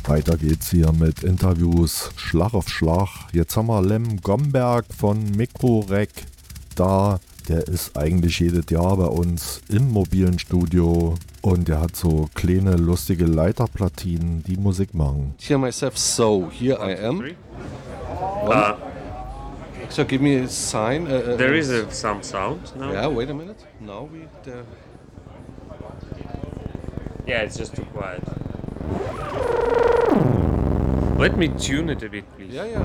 Weiter geht's hier mit Interviews Schlag auf Schlag. Jetzt haben wir Lem Gomberg von Mikrorec da. Der ist eigentlich jedes Jahr bei uns im mobilen Studio und der hat so kleine lustige Leiterplatinen, die Musik machen. Hear myself, so here I am. So give me a sign. There is some sound now. Yeah, wait a minute. Now Yeah, it's just too quiet. Let me tune it a bit, please. Yeah.